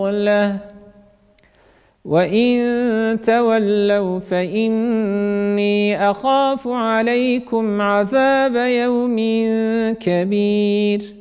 له وإن تولوا فإني أخاف عليكم عذاب يوم كبير